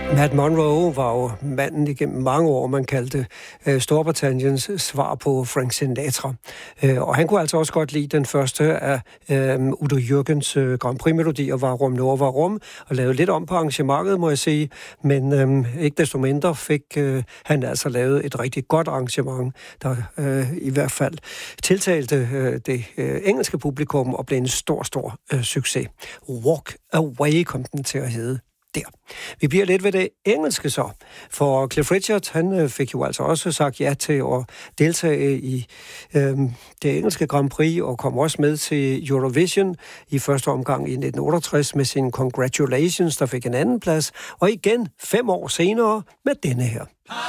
Matt Monro var jo manden igennem mange år, man kaldte Storbritanniens svar på Frank Sinatra. Og han kunne altså også godt lide den første af Udo Jürgens Grand Prix-melodier, var Rum Nord var Rum, og lavede lidt om på arrangementet, må jeg sige. Men ikke desto mindre fik han altså lavet et rigtig godt arrangement, der i hvert fald tiltalte det engelske publikum og blev en stor succes. Walk Away kom den til at hedde. Der. Vi bliver lidt ved det engelske så, for Cliff Richard, han fik jo altså også sagt ja til at deltage i det engelske Grand Prix, og kom også med til Eurovision i første omgang i 1968 med sin Congratulations, der fik en anden plads, og igen 5 år senere med denne her.